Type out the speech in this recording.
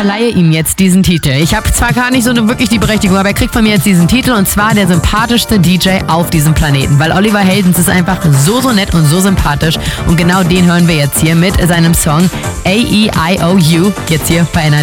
verleihe ihm jetzt diesen Titel. Ich habe zwar gar nicht so wirklich die Berechtigung, aber er kriegt von mir jetzt diesen Titel und zwar der sympathischste DJ auf diesem Planeten, weil Oliver Heldens ist einfach so nett und so sympathisch und genau den hören wir jetzt hier mit seinem Song A-E-I-O-U, jetzt hier bei NRW.